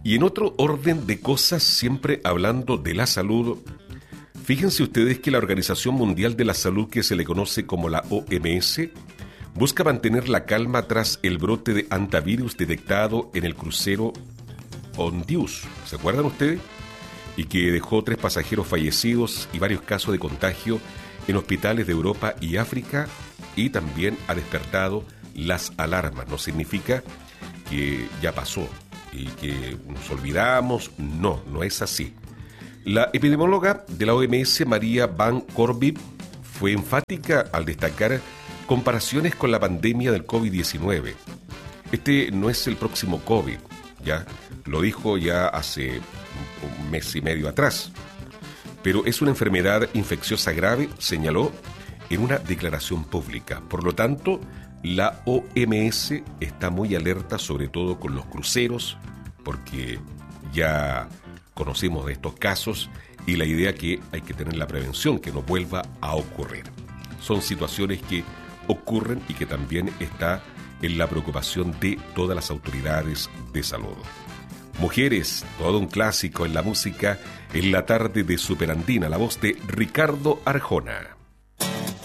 Y en otro orden de cosas, siempre hablando de la salud, fíjense ustedes que la Organización Mundial de la Salud, que se le conoce como la OMS, busca mantener la calma tras el brote de hantavirus detectado en el crucero Ondius. ¿Se acuerdan ustedes? Y que dejó 3 pasajeros fallecidos y varios casos de contagio en hospitales de Europa y África, y también ha despertado las alarmas. No significa que ya pasó y que nos olvidamos. No, no es así. La epidemióloga de la OMS, María Van Corbitt, fue enfática al destacar comparaciones con la pandemia del COVID-19. Este no es el próximo COVID, ya lo dijo ya hace un mes y medio atrás, pero es una enfermedad infecciosa grave, señaló en una declaración pública. Por lo tanto, la OMS está muy alerta, sobre todo con los cruceros, porque ya conocemos de estos casos y la idea que hay que tener la prevención, que no vuelva a ocurrir. Son situaciones que ocurren y que también está en la preocupación de todas las autoridades de salud. Mujeres, todo un clásico en la música, en la tarde de Superandina, la voz de Ricardo Arjona.